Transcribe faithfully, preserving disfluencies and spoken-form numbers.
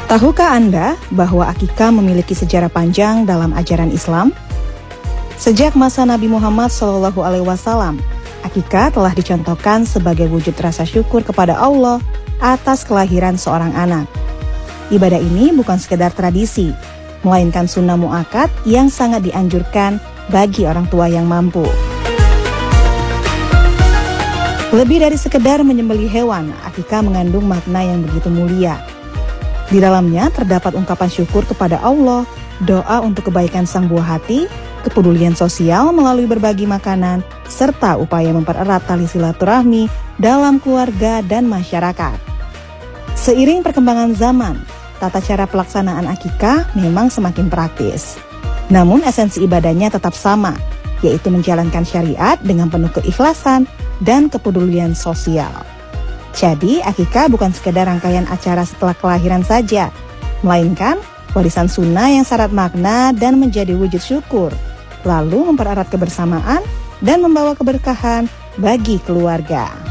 Tahukah Anda bahwa akikah memiliki sejarah panjang dalam ajaran Islam? Sejak masa Nabi Muhammad shallallahu alaihi wasallam, akikah telah dicontohkan sebagai wujud rasa syukur kepada Allah atas kelahiran seorang anak. Ibadah ini bukan sekedar tradisi, melainkan sunnah muakkad yang sangat dianjurkan bagi orang tua yang mampu. Lebih dari sekedar menyembelih hewan, akikah mengandung makna yang begitu mulia. Di dalamnya terdapat ungkapan syukur kepada Allah, doa untuk kebaikan sang buah hati, kepedulian sosial melalui berbagi makanan, serta upaya mempererat tali silaturahmi dalam keluarga dan masyarakat. Seiring perkembangan zaman, tata cara pelaksanaan akikah memang semakin praktis. Namun esensi ibadahnya tetap sama, yaitu menjalankan syariat dengan penuh keikhlasan dan kepedulian sosial. Jadi, akikah bukan sekedar rangkaian acara setelah kelahiran saja, melainkan warisan sunnah yang syarat makna dan menjadi wujud syukur, lalu mempererat kebersamaan dan membawa keberkahan bagi keluarga.